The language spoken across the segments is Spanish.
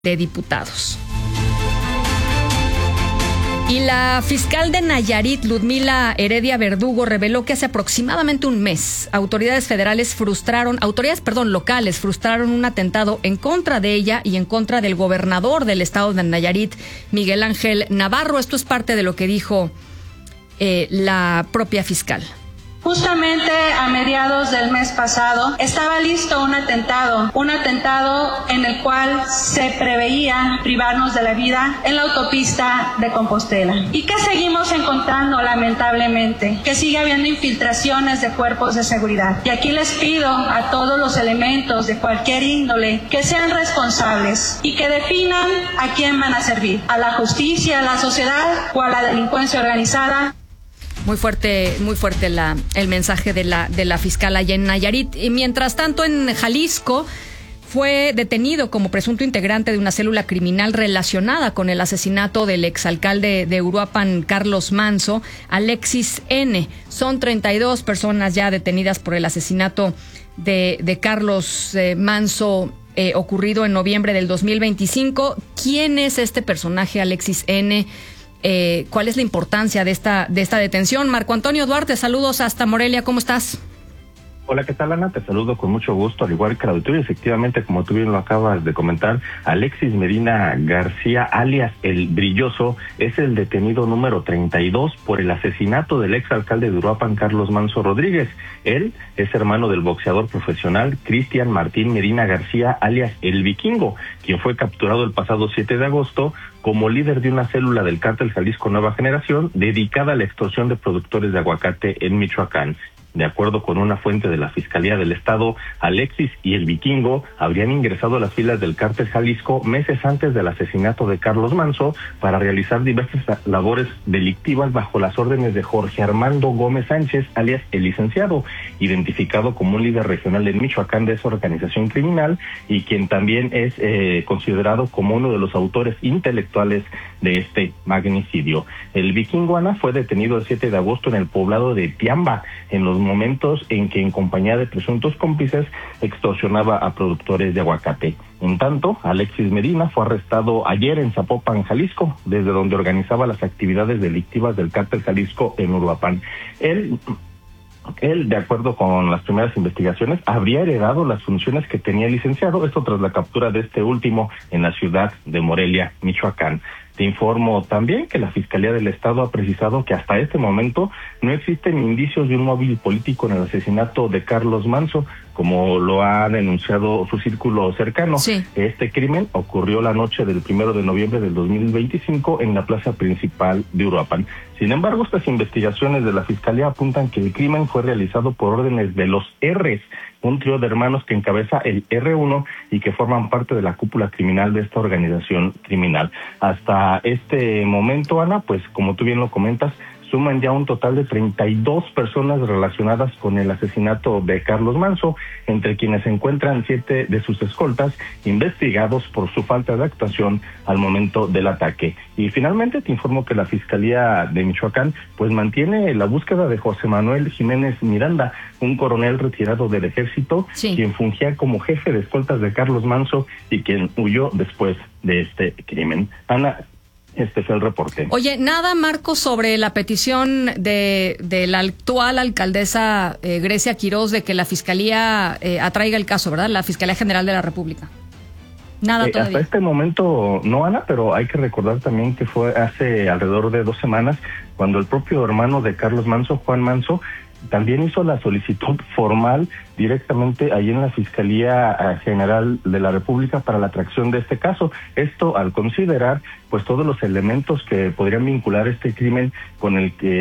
de Diputados. Y la fiscal de Nayarit, Ludmila Heredia Verdugo, reveló que hace aproximadamente un mes autoridades locales frustraron un atentado en contra de ella y en contra del gobernador del estado de Nayarit, Miguel Ángel Navarro. Esto es parte de lo que dijo la propia fiscal. Justamente a mediados del mes pasado estaba listo un atentado en el cual se preveía privarnos de la vida en la autopista de Compostela. ¿Y qué seguimos encontrando lamentablemente? Que sigue habiendo infiltraciones de cuerpos de seguridad. Y aquí les pido a todos los elementos de cualquier índole que sean responsables y que definan a quién van a servir, a la justicia, a la sociedad o a la delincuencia organizada. Muy fuerte el mensaje de la fiscal allá en Nayarit. Y mientras tanto, en Jalisco fue detenido como presunto integrante de una célula criminal relacionada con el asesinato del exalcalde de Uruapan, Carlos Manso, Alexis N. Son 32 personas ya detenidas por el asesinato de Carlos Manso, ocurrido en noviembre del 2025. ¿Quién es este personaje, Alexis N.? ¿Cuál es la importancia de esta detención? Marco Antonio Duarte, saludos hasta Morelia, ¿cómo estás? Hola, ¿qué tal, Ana? Te saludo con mucho gusto, al igual que el auditorio. Efectivamente, como tú bien lo acabas de comentar, Alexis Medina García, alias El Brilloso, es el detenido número 32 por el asesinato del exalcalde de Uruapan, Carlos Manso Rodríguez. Él es hermano del boxeador profesional Cristian Martín Medina García, alias El Vikingo, quien fue capturado el pasado 7 de agosto como líder de una célula del cártel Jalisco Nueva Generación dedicada a la extorsión de productores de aguacate en Michoacán. De acuerdo con una fuente de la Fiscalía del Estado, Alexis y El Vikingo habrían ingresado a las filas del cártel Jalisco meses antes del asesinato de Carlos Manso para realizar diversas labores delictivas bajo las órdenes de Jorge Armando Gómez Sánchez, alias El Licenciado, identificado como un líder regional en Michoacán de esa organización criminal y quien también es considerado como uno de los autores intelectuales de este magnicidio. El Vikingo, Ana, fue detenido el 7 de agosto en el poblado de Tiamba, en los momentos en que en compañía de presuntos cómplices extorsionaba a productores de aguacate. En tanto, Alexis Medina fue arrestado ayer en Zapopan, Jalisco, desde donde organizaba las actividades delictivas del cártel Jalisco en Uruapan. Él, de acuerdo con las primeras investigaciones, habría heredado las funciones que tenía el licenciado, esto tras la captura de este último en la ciudad de Morelia, Michoacán. Te informo también que la Fiscalía del Estado ha precisado que hasta este momento no existen indicios de un móvil político en el asesinato de Carlos Manso, como lo ha denunciado su círculo cercano. Sí. Este crimen ocurrió la noche del 1 de noviembre del 2025 en la plaza principal de Uruapan. Sin embargo, estas investigaciones de la Fiscalía apuntan que el crimen fue realizado por órdenes de los R's, un trío de hermanos que encabeza el R1 y que forman parte de la cúpula criminal de esta organización criminal. Hasta este momento, Ana, pues como tú bien lo comentas, suman ya un total de 32 personas relacionadas con el asesinato de Carlos Manso, entre quienes se encuentran 7 de sus escoltas investigados por su falta de actuación al momento del ataque. Y finalmente te informo que la Fiscalía de Michoacán pues mantiene la búsqueda de José Manuel Jiménez Miranda, un coronel retirado del ejército, sí, quien fungía como jefe de escoltas de Carlos Manso y quien huyó después de este crimen. Ana, este fue el reporte. Oye, nada, Marco, sobre la petición de la actual alcaldesa Grecia Quirós de que la Fiscalía atraiga el caso, ¿verdad? La Fiscalía General de la República. Nada todavía. Hasta este momento no, Ana, pero hay que recordar también que fue hace alrededor de 2 semanas cuando el propio hermano de Carlos Manso, Juan Manso, también hizo la solicitud formal directamente ahí en la Fiscalía General de la República para la atracción de este caso. Esto al considerar pues todos los elementos que podrían vincular este crimen con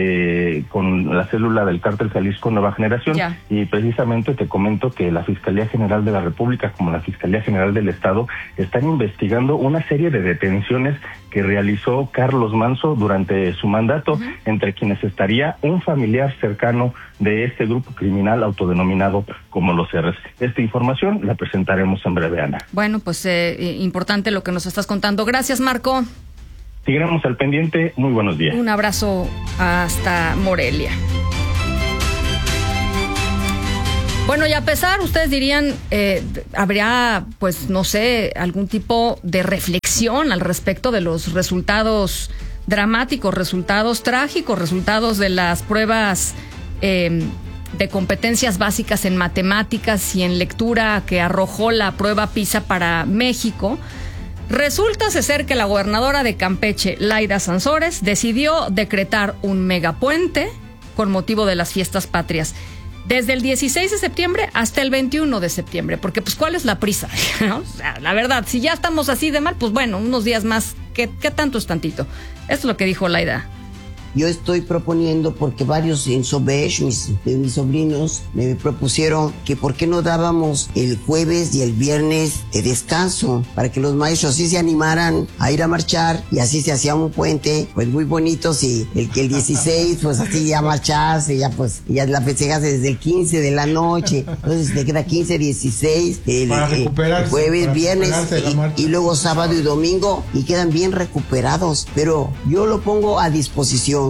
la célula del cártel Jalisco Nueva Generación. Ya. Y precisamente te comento que la Fiscalía General de la República como la Fiscalía General del Estado están investigando una serie de detenciones que realizó Carlos Manso durante su mandato, entre quienes estaría un familiar cercano de este grupo criminal autodenominado como los R's. Esta información la presentaremos en breve, Ana. Bueno, pues importante lo que nos estás contando. Gracias, Marco. Seguiremos al pendiente. Muy buenos días. Un abrazo hasta Morelia. Bueno, y a pesar, ustedes dirían, habría, pues, no sé, algún tipo de reflexión al respecto de los resultados dramáticos, resultados trágicos, resultados de las pruebas de competencias básicas en matemáticas y en lectura que arrojó la prueba PISA para México. Resulta ser que la gobernadora de Campeche, Laida Sansores, decidió decretar un megapuente con motivo de las fiestas patrias. Desde el 16 de septiembre hasta el 21 de septiembre, porque pues ¿cuál es la prisa? ¿No? O sea, la verdad, si ya estamos así de mal, pues bueno, unos días más, ¿qué tanto es tantito? Esto es lo que dijo Laida. Yo estoy proponiendo, porque varios en Sobesh, mis sobrinos, me propusieron que por qué no dábamos el jueves y el viernes de descanso, para que los maestros sí se animaran a ir a marchar, y así se hacía un puente, pues muy bonito, y el 16, pues así ya marcharse, ya pues, ya la festejas desde el 15 de la noche, entonces te queda 15, 16, el jueves, viernes, y luego sábado y domingo, y quedan bien recuperados, pero yo lo pongo a disposición.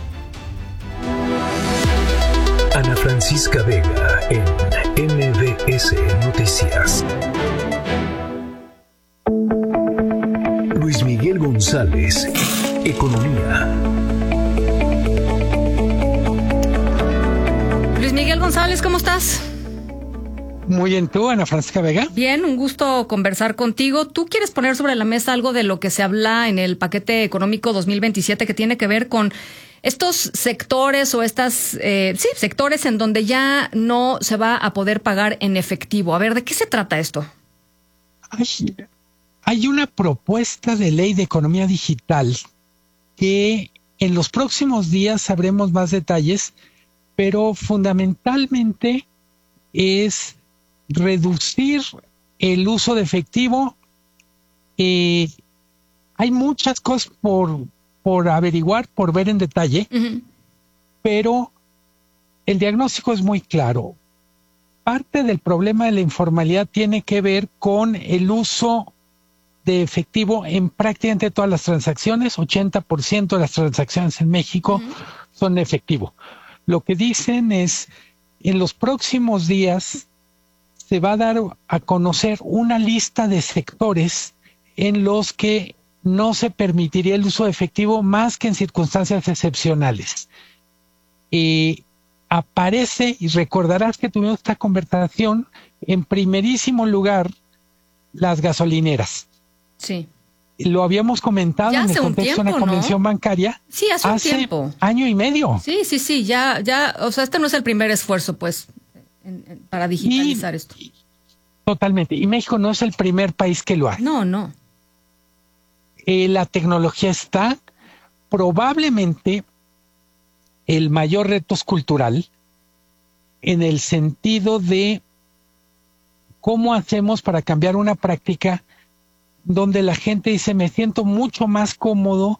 Ana Francisca Vega en MBS Noticias. Luis Miguel González, Economía. Luis Miguel González, ¿cómo estás? Muy bien, ¿tú, Ana Francisca Vega? Bien, un gusto conversar contigo. ¿Tú quieres poner sobre la mesa algo de lo que se habla en el paquete económico 2027 que tiene que ver con estos sectores o sectores en donde ya no se va a poder pagar en efectivo? A ver, ¿de qué se trata esto? Hay una propuesta de ley de economía digital que en los próximos días sabremos más detalles, pero fundamentalmente es reducir el uso de efectivo. Hay muchas cosas por averiguar, por ver en detalle, pero el diagnóstico es muy claro. Parte del problema de la informalidad tiene que ver con el uso de efectivo en prácticamente todas las transacciones. 80% de las transacciones en México son de efectivo. Lo que dicen es, en los próximos días se va a dar a conocer una lista de sectores en los que no se permitiría el uso de efectivo más que en circunstancias excepcionales. Aparece, y recordarás que tuvimos esta conversación, en primerísimo lugar, las gasolineras. Sí. Lo habíamos comentado ya en el contexto de una convención bancaria. Sí, hace un tiempo. Año y medio. Sí, ya, o sea, este no es el primer esfuerzo, pues, para digitalizar esto. Totalmente. Y México no es el primer país que lo hace. No. La tecnología está. Probablemente el mayor reto es cultural, en el sentido de cómo hacemos para cambiar una práctica donde la gente dice, me siento mucho más cómoda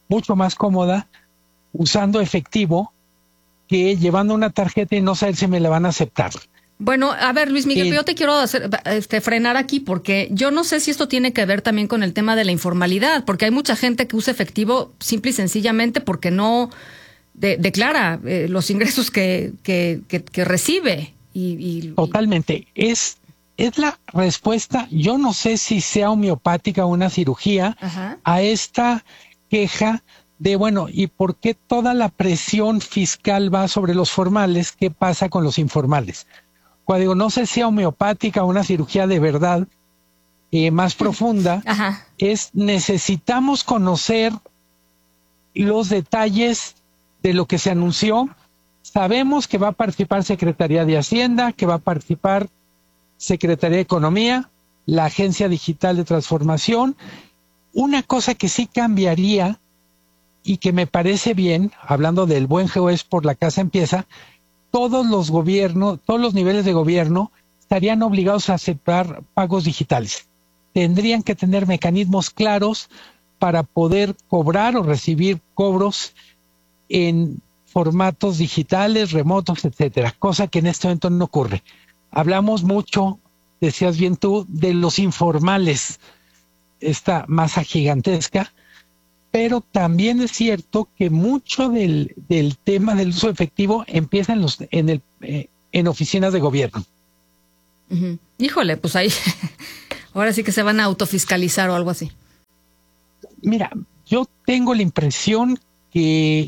usando efectivo que llevando una tarjeta y no saber si me la van a aceptar. Bueno, a ver, Luis Miguel, yo te quiero frenar aquí, porque yo no sé si esto tiene que ver también con el tema de la informalidad, porque hay mucha gente que usa efectivo simple y sencillamente porque no declara los ingresos que recibe. Totalmente. Es la respuesta, yo no sé si sea homeopática o una cirugía, a esta queja de, bueno, ¿y por qué toda la presión fiscal va sobre los formales? ¿Qué pasa con los informales? Cuando digo, no sé si sea homeopática o una cirugía de verdad más profunda, necesitamos conocer los detalles de lo que se anunció. Sabemos que va a participar Secretaría de Hacienda, que va a participar Secretaría de Economía, la Agencia Digital de Transformación. Una cosa que sí cambiaría y que me parece bien, hablando del buen GOES por la casa empieza, todos los gobiernos, todos los niveles de gobierno estarían obligados a aceptar pagos digitales. Tendrían que tener mecanismos claros para poder cobrar o recibir cobros en formatos digitales, remotos, etcétera, cosa que en este momento no ocurre. Hablamos mucho, decías bien tú, de los informales, esta masa gigantesca, pero también es cierto que mucho del tema del uso efectivo empieza en en oficinas de gobierno. Uh-huh. Híjole, pues ahí ahora sí que se van a autofiscalizar o algo así. Mira, yo tengo la impresión que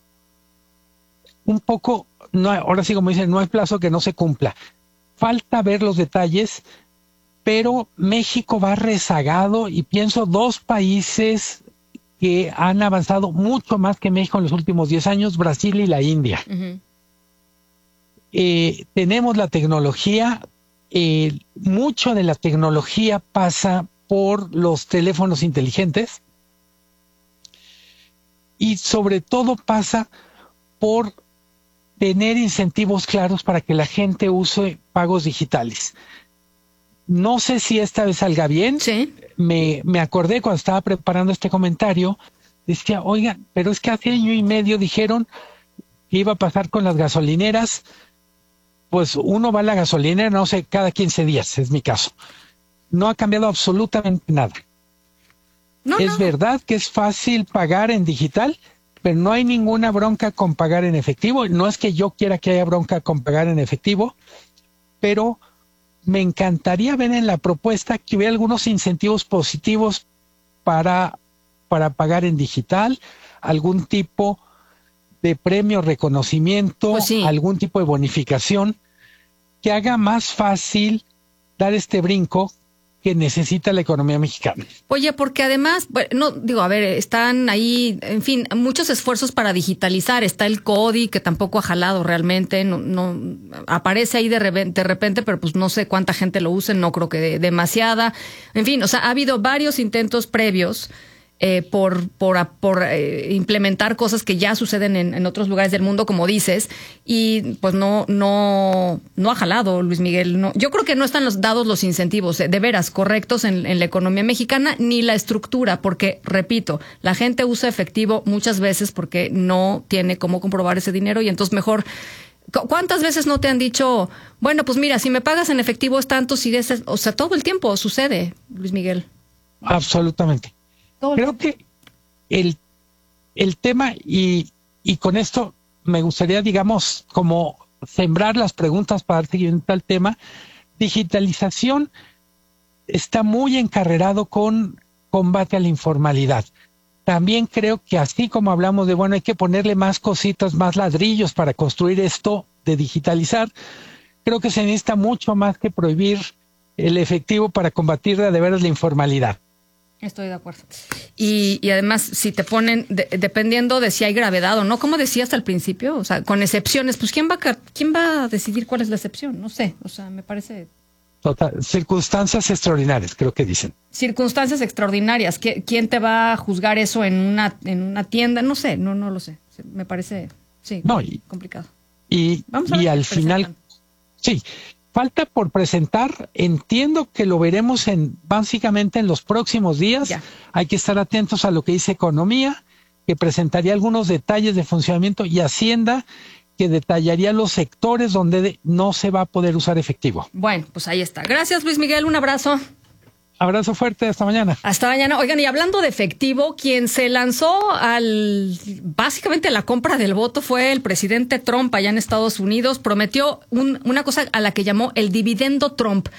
un poco, no, ahora sí como dicen, no hay plazo que no se cumpla. Falta ver los detalles, pero México va rezagado y pienso 2 países que han avanzado mucho más que México en los últimos 10 años, Brasil y la India. Uh-huh. Tenemos la tecnología, mucho de la tecnología pasa por los teléfonos inteligentes y sobre todo pasa por tener incentivos claros para que la gente use pagos digitales. No sé si esta vez salga bien. Sí. Me acordé cuando estaba preparando este comentario, decía, oiga, pero es que hace año y medio dijeron que iba a pasar con las gasolineras. Pues uno va a la gasolinera, no sé, cada 15 días, es mi caso. No ha cambiado absolutamente nada. Es verdad que es fácil pagar en digital, pero no hay ninguna bronca con pagar en efectivo. No es que yo quiera que haya bronca con pagar en efectivo, pero me encantaría ver en la propuesta que hubiera algunos incentivos positivos para pagar en digital, algún tipo de premio, reconocimiento, pues sí, algún tipo de bonificación que haga más fácil dar este brinco que necesita la economía mexicana. Oye, porque además, bueno, digo, a ver, están ahí, en fin, muchos esfuerzos para digitalizar. Está el CODI, que tampoco ha jalado realmente, no aparece ahí de repente, pero pues no sé cuánta gente lo use, no creo que demasiada. En fin, o sea, ha habido varios intentos previos por implementar cosas que ya suceden en otros lugares del mundo, como dices, y pues no ha jalado, Luis Miguel. No, yo creo que no están dados los incentivos de veras correctos en la economía mexicana, ni la estructura, porque, repito, la gente usa efectivo muchas veces porque no tiene cómo comprobar ese dinero, y entonces mejor... ¿Cuántas veces no te han dicho, bueno, pues mira, si me pagas en efectivo es tanto, o sea, todo el tiempo sucede, Luis Miguel? Absolutamente. Creo que el tema, y con esto me gustaría, digamos, como sembrar las preguntas para dar seguimiento al tema, digitalización está muy encarrerado con combate a la informalidad. También creo que así como hablamos de, bueno, hay que ponerle más cositas, más ladrillos para construir esto de digitalizar, creo que se necesita mucho más que prohibir el efectivo para combatir de veras la informalidad. Estoy de acuerdo. Y además, si te ponen, dependiendo de si hay gravedad o no, como decías al principio, o sea, con excepciones, pues ¿quién va a decidir cuál es la excepción? No sé, o sea, me parece... Total, circunstancias extraordinarias, creo que dicen. Circunstancias extraordinarias. ¿Quién te va a juzgar eso en una tienda? No sé, no lo sé. Me parece, sí, complicado. Y al final, sí, falta por presentar. Entiendo que lo veremos básicamente en los próximos días. Ya. Hay que estar atentos a lo que dice Economía, que presentaría algunos detalles de funcionamiento, y Hacienda, que detallaría los sectores donde no se va a poder usar efectivo. Bueno, pues ahí está. Gracias, Luis Miguel. Un abrazo. Abrazo fuerte. Hasta mañana. Hasta mañana. Oigan, y hablando de efectivo, quien se lanzó básicamente a la compra del voto fue el presidente Trump allá en Estados Unidos. Prometió una cosa a la que llamó el dividendo Trump.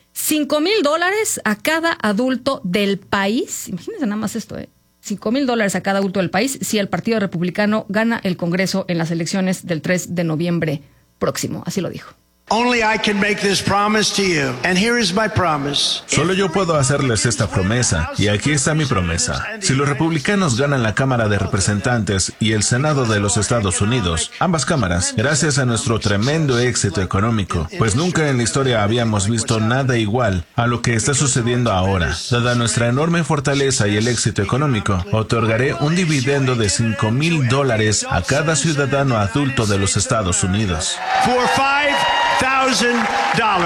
$5,000 a cada adulto del país. Imagínense nada más esto, $5,000 a cada adulto del país si el Partido Republicano gana el Congreso en las elecciones del 3 de noviembre próximo. Así lo dijo. Only I can make this promise to you, and here is my promise. Solo yo puedo hacerles esta promesa, y aquí está mi promesa. Si los republicanos ganan la Cámara de Representantes y el Senado de los Estados Unidos, ambas cámaras, gracias a nuestro tremendo éxito económico, pues nunca en la historia habíamos visto nada igual a lo que está sucediendo ahora. Dada nuestra enorme fortaleza y el éxito económico, otorgaré un dividendo de $5,000 a cada ciudadano adulto de los Estados Unidos. For $5,000.